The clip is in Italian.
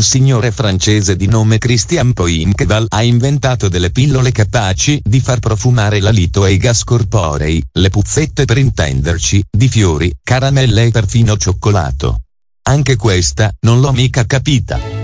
un signore francese di nome Christian Poincheval ha inventato delle pillole capaci di far profumare l'alito e i gas corporei, le puzzette per intenderci, di fiori, caramelle e perfino cioccolato. Anche questa, non l'ho mica capita.